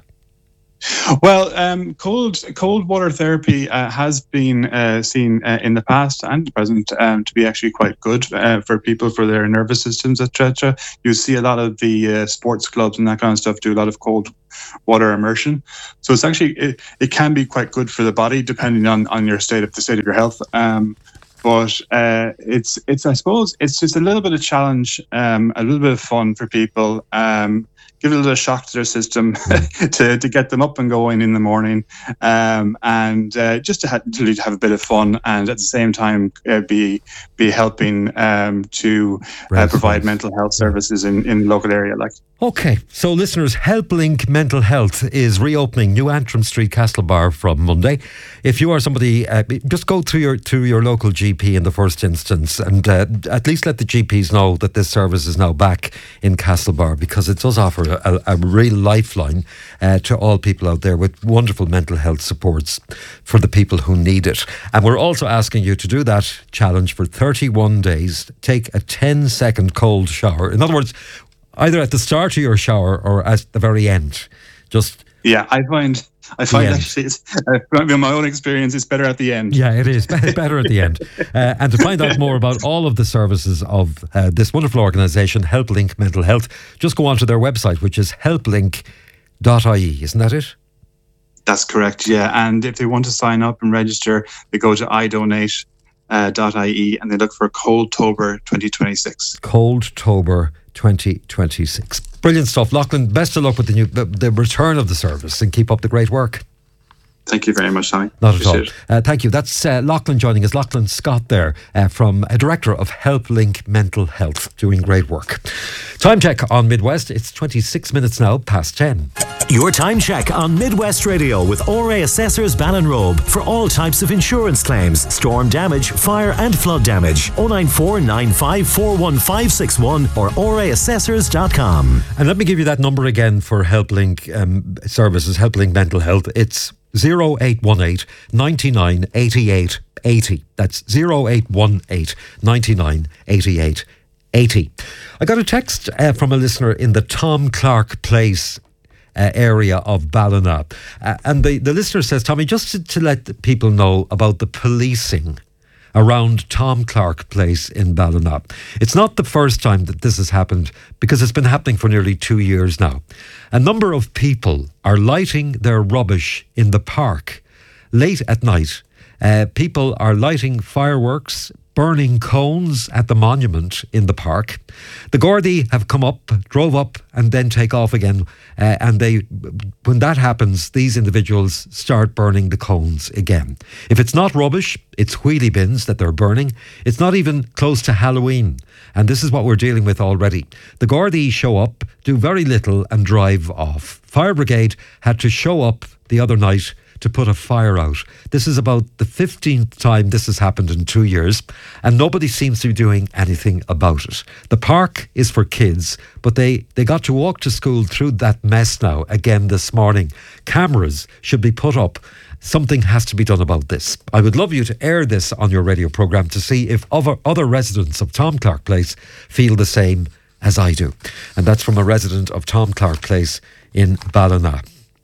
Well, um, cold cold water therapy uh, has been uh, seen uh, in the past and present um, to be actually quite good uh, for people, for their nervous systems, et cetera. You see a lot of the uh, sports clubs and that kind of stuff do a lot of cold water immersion. So it's actually it, it can be quite good for the body, depending on, on your state of the state of your health. Um, But uh, it's it's I suppose it's just a little bit of challenge, um, a little bit of fun for people. Um, give a little shock to their system to to get them up and going in the morning, um, and uh, just to have, to have a bit of fun, and at the same time uh, be be helping um, to uh, provide mental health services in in the local area. Like. Okay, so listeners, HelpLink Mental Health is reopening New Antrim Street, Castlebar from Monday. If you are somebody, uh, just go to your to your local G P in the first instance, and uh, at least let the G Ps know that this service is now back in Castlebar, because it does offer a, a real lifeline uh, to all people out there with wonderful mental health supports for the people who need it. And we're also asking you to do that challenge for thirty-one days. Take a ten second cold shower. In other words, either at the start of your shower or at the very end. Just yeah, I find I find actually, it's, uh, in my own experience, it's better at the end. Yeah, it is better at the end. Uh, and to find out more about all of the services of uh, this wonderful organisation, HelpLink Mental Health, just go onto their website, which is help link dot I E. Isn't that it? That's correct. Yeah, and if they want to sign up and register, they go to i donate dot I E and they look for Coldtober twenty twenty-six. Coldtober twenty twenty-six. Brilliant stuff. Lachlan, best of luck with the new the, the return of the service, and keep up the great work. Thank you very much, Tommy. Not at all. Uh, thank you. That's uh, Lachlan joining us. Lachlan Scott there, uh, from a director of HelpLink Mental Health, doing great work. Time check on Midwest. It's twenty-six minutes now past ten. Your time check on Midwest Radio with O R A Assessors Ballinrobe for all types of insurance claims, storm damage, fire and flood damage. oh nine four nine five four one five six one or O R A assessors dot com. And let me give you that number again for HelpLink um, services, HelpLink Mental Health. It's zero eight one eight, nine nine, eight eight eight zero. That's zero eight one eight, nine nine, eight eight eight zero. I got a text uh, from a listener in the Tom Clark Place Uh, area of Ballina. Uh, and the, the listener says, Tommy, just to, to let the people know about the policing around Tom Clark Place in Ballina. It's not the first time that this has happened, because it's been happening for nearly two years now. A number of people are lighting their rubbish in the park late at night. Uh, people are lighting fireworks, burning cones at the monument in the park. The Gardaí have come up, drove up, and then take off again. Uh, and they, when that happens, these individuals start burning the cones again. If it's not rubbish, it's wheelie bins that they're burning. It's not even close to Halloween. And this is what we're dealing with already. The Gardaí show up, do very little, and drive off. Fire Brigade had to show up the other night to put a fire out. This is about the fifteenth time this has happened in two years, and nobody seems to be doing anything about it. The park is for kids, but they, they got to walk to school through that mess now again this morning. Cameras should be put up. Something has to be done about this. I would love you to air this on your radio programme to see if other, other residents of Tom Clark Place feel the same as I do. And that's from a resident of Tom Clark Place in Ballina.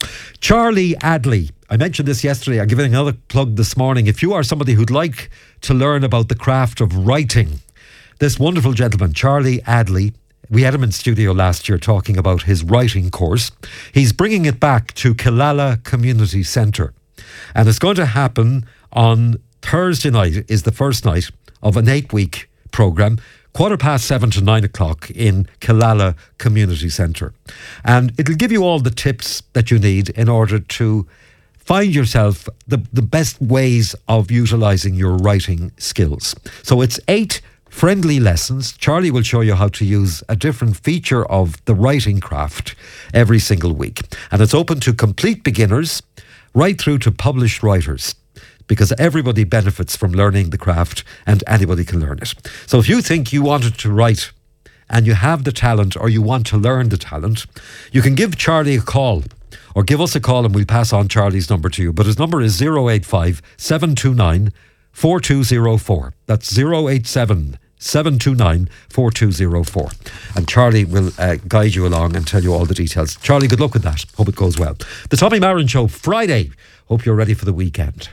Charlie Adley. I mentioned this yesterday. I'm giving another plug this morning. If you are somebody who'd like to learn about the craft of writing, this wonderful gentleman, Charlie Adley, we had him in studio last year talking about his writing course. He's bringing it back to Killala Community Centre. And it's going to happen on Thursday night, is the first night of an eight-week programme, quarter past seven to nine o'clock in Killala Community Centre. And it'll give you all the tips that you need in order to find yourself the, the best ways of utilising your writing skills. So it's eight friendly lessons. Charlie will show you how to use a different feature of the writing craft every single week. And it's open to complete beginners right through to published writers, because everybody benefits from learning the craft and anybody can learn it. So if you think you wanted to write and you have the talent or you want to learn the talent, you can give Charlie a call or give us a call and we'll pass on Charlie's number to you. But his number is zero eight five, seven two nine, four two zero four. That's zero eight seven, seven two nine, four two zero four. And Charlie will uh, guide you along and tell you all the details. Charlie, good luck with that. Hope it goes well. The Tommy Marin Show, Friday. Hope you're ready for the weekend.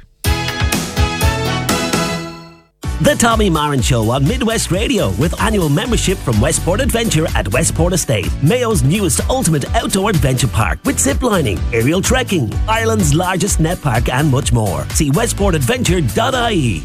The Tommy Marin Show on Midwest Radio, with annual membership from Westport Adventure at Westport Estate, Mayo's newest ultimate outdoor adventure park, with ziplining, aerial trekking, Ireland's largest net park and much more. See westport adventure dot I E.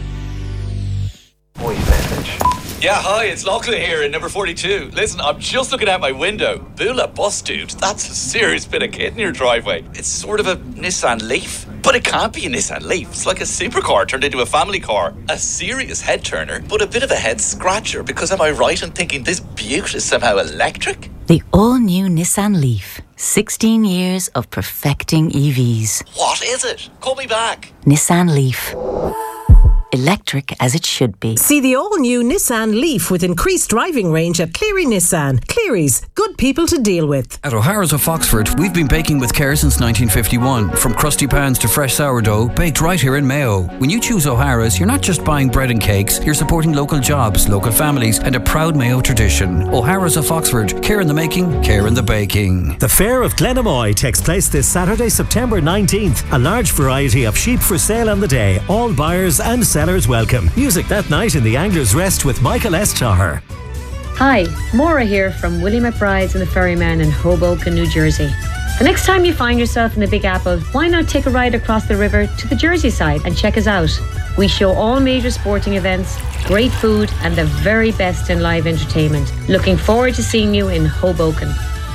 Yeah, hi, it's Lachlan here in number forty-two. Listen, I'm just looking out my window. Bula bus, dude. That's a serious bit of kit in your driveway. It's sort of a Nissan Leaf. But it can't be a Nissan Leaf. It's like a supercar turned into a family car. A serious head turner, but a bit of a head scratcher, because am I right in thinking this beaut is somehow electric? The all-new Nissan Leaf. sixteen years of perfecting E Vs. What is it? Call me back. Nissan Leaf. Electric as it should be. See the all-new Nissan Leaf with increased driving range at Cleary Nissan. Cleary's, good people to deal with. At O'Hara's of Foxford, we've been baking with care since nineteen fifty-one. From crusty pans to fresh sourdough, baked right here in Mayo. When you choose O'Hara's, you're not just buying bread and cakes, you're supporting local jobs, local families, and a proud Mayo tradition. O'Hara's of Foxford, care in the making, care in the baking. The Fair of Glenamoy takes place this Saturday, September nineteenth. A large variety of sheep for sale on the day. All buyers and sellers welcome. Music that night in the Angler's Rest with Michael S. Taher. Hi, Maura here from Willie McBride's and the Ferryman in Hoboken, New Jersey. The next time you find yourself in the Big Apple, why not take a ride across the river to the Jersey side and check us out? We show all major sporting events, great food, and the very best in live entertainment. Looking forward to seeing you in Hoboken.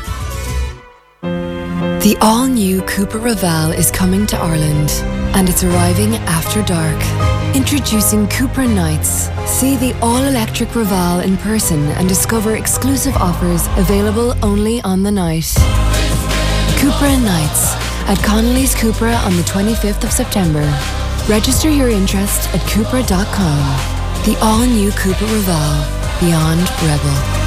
The all-new Cupra Raval is coming to Ireland, and it's arriving after dark. Introducing Cupra Nights. See the all-electric Raval in person and discover exclusive offers available only on the night. Cupra Nights at Connolly's Cupra on the twenty-fifth of September. Register your interest at Cupra dot com. The all-new Cupra Raval. Beyond Rebel.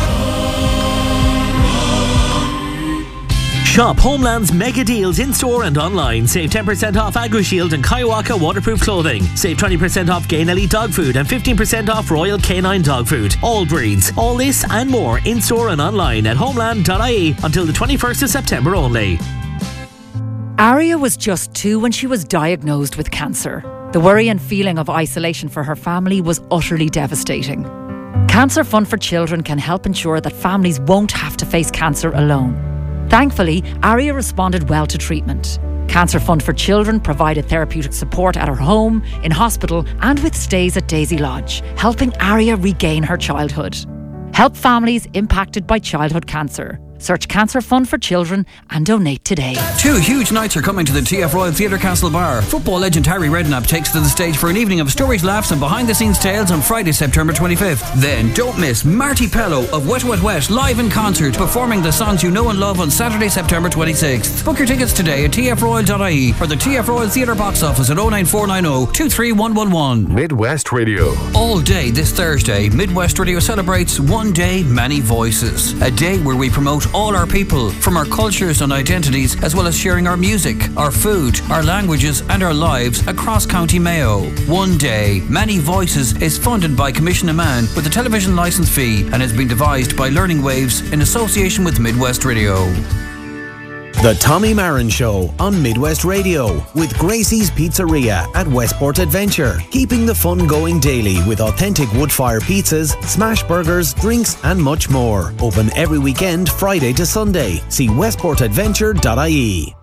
Shop Homeland's mega deals in-store and online. Save ten percent off AgriShield and Kaiowaka waterproof clothing. Save twenty percent off Gain Elite dog food and fifteen percent off Royal Canine dog food. All breeds. All this and more in-store and online at homeland dot I E until the twenty-first of September only. Aria was just two when she was diagnosed with cancer. The worry and feeling of isolation for her family was utterly devastating. Cancer Fund for Children can help ensure that families won't have to face cancer alone. Thankfully, Aria responded well to treatment. Cancer Fund for Children provided therapeutic support at her home, in hospital, and with stays at Daisy Lodge, helping Aria regain her childhood. Help families impacted by childhood cancer. Search Cancer Fund for Children and donate today. Two huge nights are coming to the T F Royal Theatre Castlebar. Football legend Harry Redknapp takes to the stage for an evening of stories, laughs and behind-the-scenes tales on Friday, September twenty-fifth. Then don't miss Marty Pello of Wet Wet Wet live in concert, performing the songs you know and love on Saturday, September twenty-sixth. Book your tickets today at T F royal dot I E or the T F Royal Theatre box office at oh nine four nine oh, two three one one one. Midwest Radio. All day this Thursday, Midwest Radio celebrates One Day, Many Voices. A day where we promote all our people from our cultures and identities, as well as sharing our music, our food, our languages and our lives across County Mayo. One Day, Many Voices is funded by Commission a Man with a television licence fee and has been devised by Learning Waves in association with Midwest Radio. The Tommy Marin Show on Midwest Radio with Gracie's Pizzeria at Westport Adventure. Keeping the fun going daily with authentic wood-fire pizzas, smash burgers, drinks and much more. Open every weekend, Friday to Sunday. See westport adventure dot I E.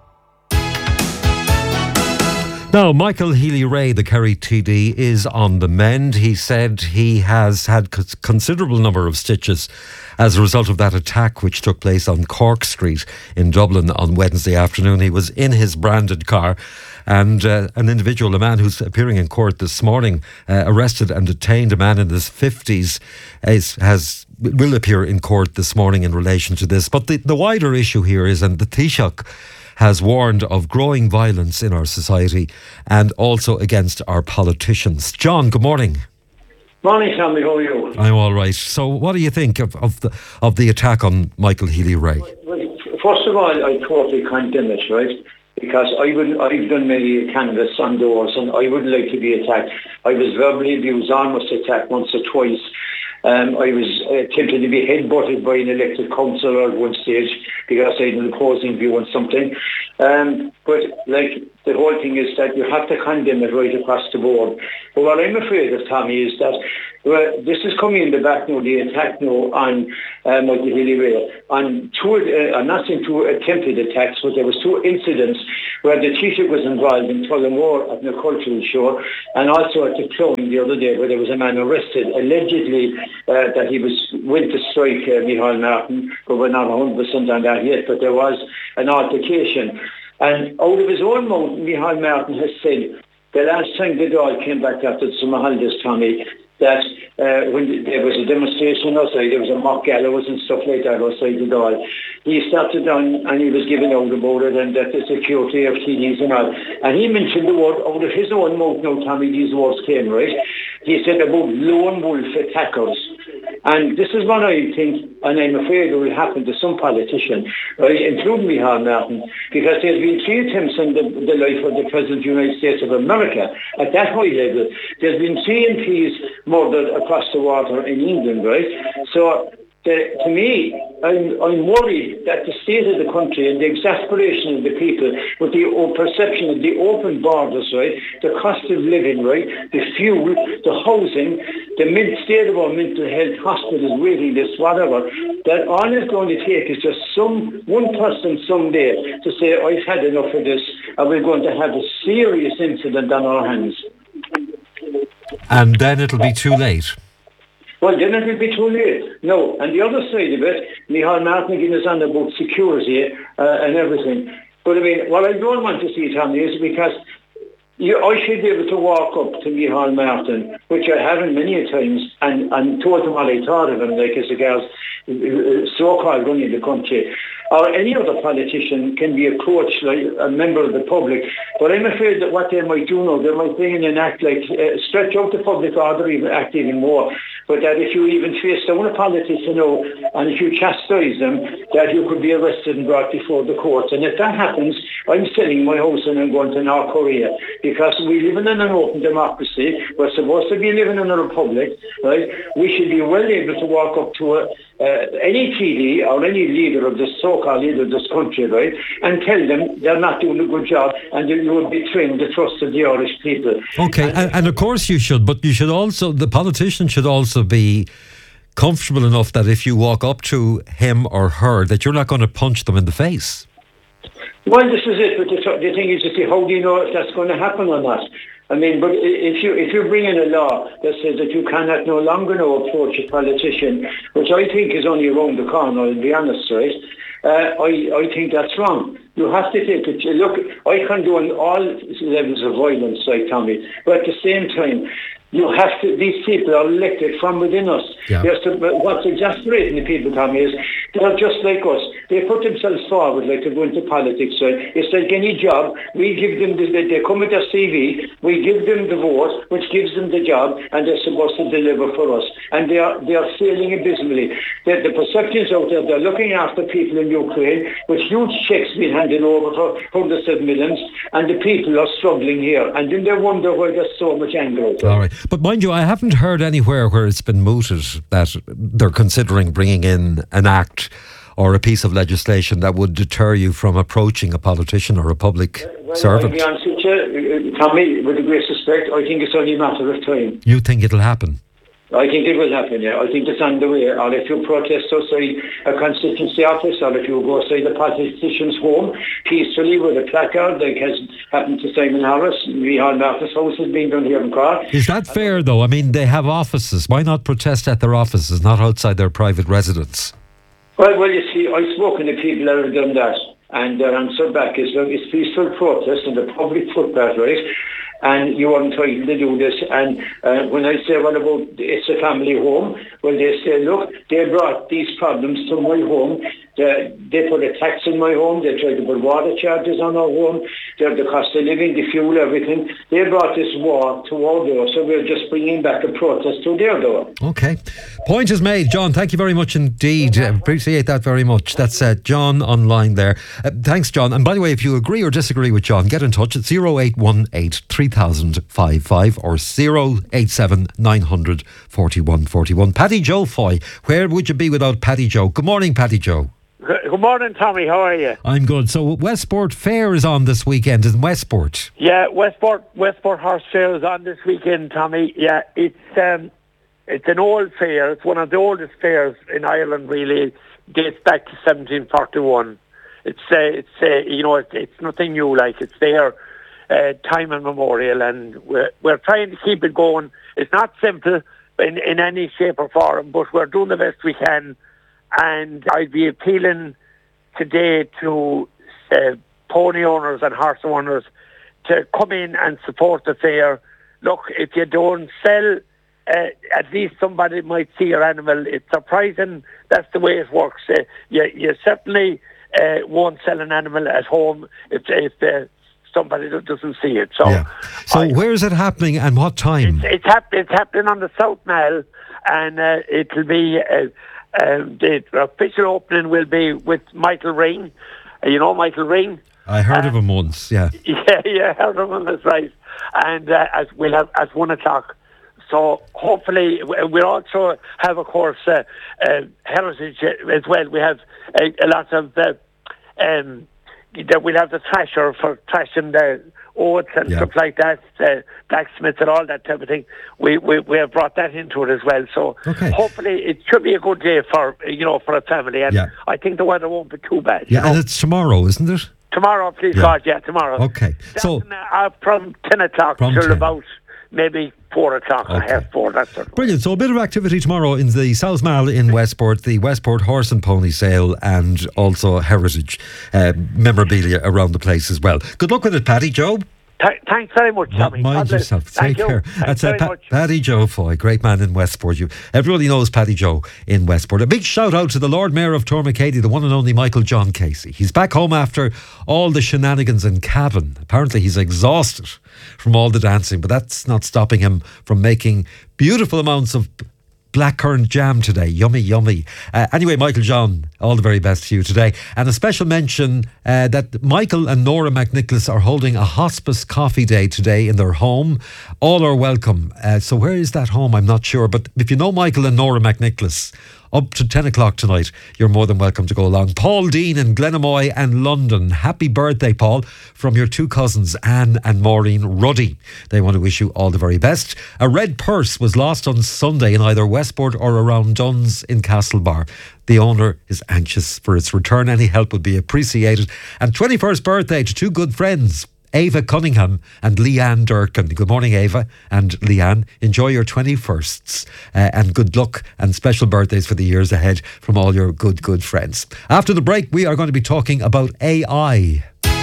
Now, Michael Healy-Rae, the Kerry T D, is on the mend. He said he has had a considerable number of stitches as a result of that attack which took place on Cork Street in Dublin on Wednesday afternoon. He was in his branded car, and uh, an individual, a man who's appearing in court this morning, uh, arrested and detained, a man in his fifties, is, has will appear in court this morning in relation to this. But the, the wider issue here is, and the Taoiseach has warned of growing violence in our society and also against our politicians. John, good morning. Morning, Sammy. How are you? I'm all right. So what do you think of, of, the, of the attack on Michael Healy-Rae? Well, first of all, I totally condemn it, right? Because I would, I've done many canvass on doors and I wouldn't like to be attacked. I was verbally abused, almost attacked once or twice. Um, I was attempted to be headbutted by an elected councillor at one stage because I had an opposing view on something. Um, but like the whole thing is that you have to condemn it right across the board. But what I'm afraid of, Tommy, is that well, this is coming in the back now, the attack now on uh, Michael Healy-Rae. On two, uh, I'm not saying two attempted attacks, but there was two incidents where the Taoiseach was involved in Tullamore at the cultural show, and also at the Clone the other day, where there was a man arrested, allegedly uh, that he was went to strike uh, Micheál Martin, but we're not one hundred percent on that yet, but there was an altercation. And out of his own mouth, Micheál Martin has said, the last time the Dáil came back after the summer holidays, Tommy, that uh, when there was a demonstration outside, there was a mock gallows and stuff like that outside the Dáil. He started on and he was giving out about it and that the security of T Ds and all. And he mentioned the word out of his own mouth now, Tommy, these words came, right? He said about lone wolf attackers. And this is what I think, and I'm afraid it will happen to some politician, right, including Micheál Martin, because there's been three attempts on the, the life of the President of the United States of America at that high level. There's been three M Ps murdered across the water in England, right? So the, to me, I'm, I'm worried that the state of the country and the exasperation of the people with the perception of the open borders, right, the cost of living, right, the fuel, the housing, the state of our mental health, hospitals, waiting lists, whatever, that all it's going to take is just some one person someday to say, I've had enough of this, and we're going to have a serious incident on our hands. And then it'll be too late. Well, then it will be too late. No, and the other side of it, Micheál Martin again is on about security uh, and everything. But I mean, what I don't want to see, Tommy, is because you, I should be able to walk up to Micheál Martin, which I haven't many times, and, and told him what I thought of him, like as regards so-called running the country. Or any other politician can be approached like a member of the public. But I'm afraid that what they might do now, they might bring in an act like, uh, stretch out the public order, even act even more. But that if you even face down a politician now, and if you chastise them, that you could be arrested and brought before the courts. And if that happens, I'm selling my house and I'm going to North Korea. Because we live in an open democracy. We're supposed to be living in a republic, right? We should be well able to walk up to a, uh, any T D or any leader of this so-called leader of this country, right, and tell them they're not doing a good job and you will betray the trust of the Irish people. Okay, and, and of course you should, but you should also, the politician should also be comfortable enough that if you walk up to him or her, that you're not going to punch them in the face. Well, this is it, but the, the thing is to see how do you know if that's going to happen or not? I mean, but if you if you bring in a law that says that you cannot no longer now approach a politician, which I think is only around the corner, I'll be honest, right? Uh, I, I think that's wrong. You have to take it. Look, I condone all levels of violence, like Tommy, but at the same time, you have to, these people are elected from within us. Yeah. To, what's exasperating the people, Tommy, is they're just like us. They put themselves forward like they're going to politics. Right? It's like any job. We give them, the, they come with their C V, we give them the vote, which gives them the job, and they're supposed to deliver for us. And they are they are failing abysmally. The, the perceptions out there, they're looking after people in Ukraine, with huge checks being handed over for hundreds of millions, and the people are struggling here. And then they wonder why there's so much anger out there. All right. But mind you, I haven't heard anywhere where it's been mooted that they're considering bringing in an act or a piece of legislation that would deter you from approaching a politician or a public well, servant? I'll be honest with you, Tommy, with the greatest respect, I think it's only a matter of time. You think it'll happen? I think it will happen, yeah. I think it's on the way. Or if you protest outside a constituency office, or if you go outside the politician's home peacefully with a placard, like has happened to Simon Harris, the Hall Marcus House has been done here in Cork. Is that fair, though? I mean, they have offices. Why not protest at their offices, not outside their private residence? Well, well, you see, I've spoken to people that have done that, and their answer back is, look, it's peaceful protest on the public footpath, right? And you are entitled to do this. And uh, when I say, what about it's a family home? Well, they say, look, they brought these problems to my home. They, they put a tax in my home. They tried to put water charges on our home. They, the cost of living, the fuel, everything. They brought this war to our door. So we're just bringing back a protest to their door. Okay. Point is made. John, thank you very much indeed. Uh, appreciate that very much. That's uh, John online there. Uh, thanks, John. And by the way, if you agree or disagree with John, get in touch at oh eight one eight, three thousand fifty-five or oh eight seven, nine hundred, forty-one forty-one. Paddy Joe Foy, where would you be without Paddy Joe? Good morning, Paddy Joe. Good morning, Tommy. How are you? I'm good. So Westport Fair is on this weekend in Westport. Yeah, Westport Westport Horse Fair is on this weekend, Tommy. Yeah, it's um, it's an old fair. It's one of the oldest fairs in Ireland. Really, it dates back to seventeen forty-one. It's uh, it's uh, you know it's, it's nothing new. Like it's there, uh, time immemorial, and we're we're trying to keep it going. It's not simple in in any shape or form, but we're doing the best we can. And I'd be appealing today to uh, pony owners and horse owners to come in and support the fair. Look, if you don't sell, uh, at least somebody might see your animal. It's surprising that's the way it works. Uh, you, you certainly uh, won't sell an animal at home if, if uh, somebody doesn't see it. So, yeah. so I, where is it happening and what time? It's, it's, hap- it's happening on the South Mall, and uh, it'll be... Uh, Um, the official opening will be with Michael Ring. Uh, you know Michael Ring? I heard uh, of him once, yeah. Yeah, yeah, heard of him, that's right. And uh, as we'll have at one o'clock. So hopefully we'll also have, of course, uh, uh, heritage as well. We have a, a lot of uh, um, that we'll have the thrasher for thrashing the oats and yeah. stuff like that, uh, blacksmiths and all that type of thing. We, we we have brought that into it as well. So okay. hopefully it should be a good day for you know for a family, and yeah. I think the weather won't be too bad. Yeah, you know? And it's tomorrow, isn't it? Tomorrow, please yeah. God, yeah, tomorrow. Okay, That's so in, uh, from ten o'clock till ten. About maybe four o'clock, okay. or half four. That sort of brilliant. So a bit of activity tomorrow in the South Mall in Westport, the Westport Horse and Pony Sale, and also heritage uh, memorabilia around the place as well. Good luck with it, Paddy Joe. Th- thanks very much, Tommy. Mind yourself. Thank Take you. care. Thanks That's very uh, pa- much. Paddy Joe Foy, great man in Westport. You, everybody knows Paddy Joe in Westport. A big shout out to the Lord Mayor of Tormakeady, the one and only Michael John Casey. He's back home after all the shenanigans in Cavan. Apparently he's exhausted from all the dancing, but that's not stopping him from making beautiful amounts of blackcurrant jam today. Yummy, yummy. Uh, anyway, Michael John, all the very best to you today. And a special mention uh, that Michael and Nora McNicholas are holding a hospice coffee day today in their home. All are welcome. Uh, so where is that home? I'm not sure. But if you know Michael and Nora McNicholas, up to ten o'clock tonight, you're more than welcome to go along. Paul Dean in Glenamoy and London. Happy birthday, Paul, from your two cousins, Anne and Maureen Ruddy. They want to wish you all the very best. A red purse was lost on Sunday in either Westport or around Duns in Castlebar. The owner is anxious for its return. Any help would be appreciated. And twenty-first birthday to two good friends, Ava Cunningham and Leanne Durkin. Good morning, Ava and Leanne. Enjoy your twenty-firsts uh, and good luck and special birthdays for the years ahead from all your good, good friends. After the break, we are going to be talking about A I.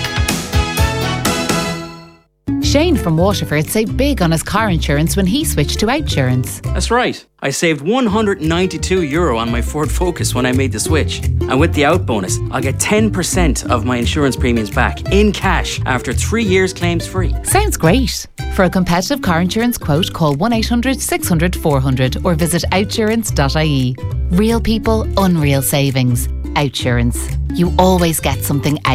Shane from Waterford saved big on his car insurance when he switched to Outsurance. That's right. I saved one hundred ninety-two euro on my Ford Focus when I made the switch. And with the out bonus, I'll get ten percent of my insurance premiums back in cash after three years claims free. Sounds great. For a competitive car insurance quote, call one eight hundred six hundred four hundred or visit outsurance dot I E. Real people, unreal savings. Outsurance. You always get something out.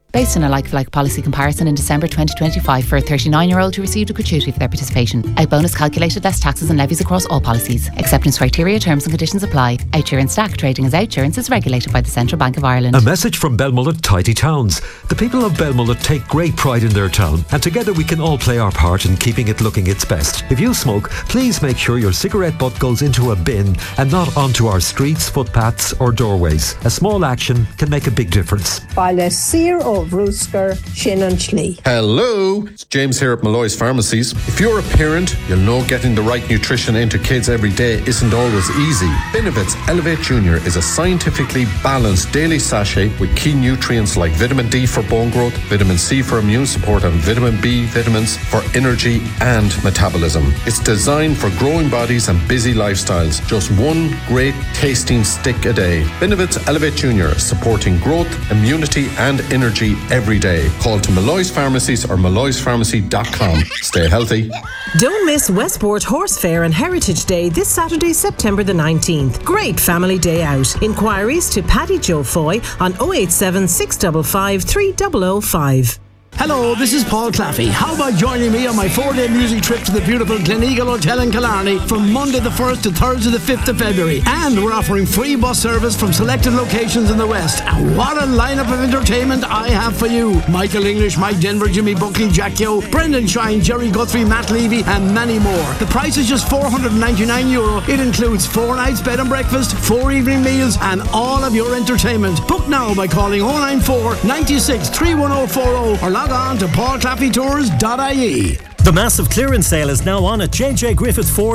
Based on a like-for-like policy comparison in December twenty twenty-five for a thirty-nine-year-old who received a gratuity for their participation. Out bonus calculated less taxes and levies across all policies. Acceptance criteria, terms and conditions apply. Outsurance Stack trading as Outsurance is regulated by the Central Bank of Ireland. A message from Belmullet Tidy Towns. The people of Belmullet take great pride in their town, and together we can all play our part in keeping it looking its best. If you smoke, please make sure your cigarette butt goes into a bin and not onto our streets, footpaths or doorways. A small action can make a big difference. Baile Sir o Brewsker, Shin and Schlee. Hello, it's James here at Malloy's Pharmacies. If you're a parent, you'll know getting the right nutrition into kids every day isn't always easy. Benevit's Elevate Junior is a scientifically balanced daily sachet with key nutrients like vitamin D for bone growth, vitamin C for immune support and vitamin B vitamins for energy and metabolism. It's designed for growing bodies and busy lifestyles. Just one great tasting stick a day. Benevit's Elevate Junior, supporting growth, immunity and energy every day. Call to Malloy's Pharmacies or malloys pharmacy dot com. Stay healthy. Don't miss Westport Horse Fair and Heritage Day this Saturday, September the nineteenth. Great family day out. Inquiries to Paddy Joe Foy on oh eight seven, six five five, three zero zero five. Hello, this is Paul Claffey. How about joining me on my four-day music trip to the beautiful Gleneagle Hotel in Killarney from Monday the first to Thursday the fifth of February. And we're offering free bus service from selected locations in the West. And what a lineup of entertainment I have for you. Michael English, Mike Denver, Jimmy Buckley, Jack Yo, Brendan Shine, Jerry Guthrie, Matt Levy and many more. The price is just four hundred ninety-nine euro. It includes four nights bed and breakfast, four evening meals and all of your entertainment. Book now by calling oh nine four, nine six, three one oh four oh or log on to paul claffey tours dot I E. The massive clearance sale is now on at J J Griffith Ford